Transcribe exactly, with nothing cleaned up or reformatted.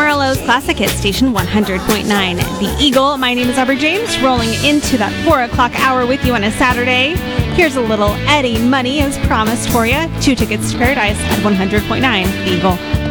Amarillo's Classic Hit Station one hundred point nine. The Eagle. My name is Aubrey James, rolling into that four o'clock hour with you on a Saturday. Here's a little Eddie Money as promised for you. Two tickets to Paradise at one hundred point nine. The Eagle.